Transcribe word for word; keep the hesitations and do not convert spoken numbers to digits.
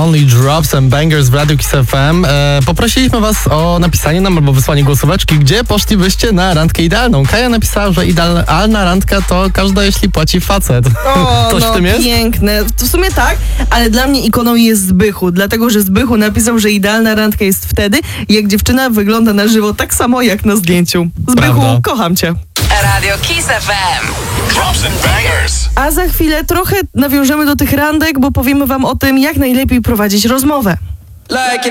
Only Drops and Bangers w Radiu Kiss F M. E, poprosiliśmy was o napisanie nam albo wysłanie głosóweczki, gdzie poszlibyście na randkę idealną. Kaja napisała, że idealna randka to każda, jeśli płaci facet. O, Coś no, w tym jest? piękne. W sumie tak, ale dla mnie ikoną jest Zbychu, dlatego, że Zbychu napisał, że idealna randka jest wtedy, jak dziewczyna wygląda na żywo tak samo, jak na zdjęciu. Zbychu, Prawda. kocham cię. Radio Kiss F M. Drops and Bangers. A za chwilę trochę nawiążemy do tych randek, bo powiemy wam o tym, jak najlepiej prowadzić rozmowę. Like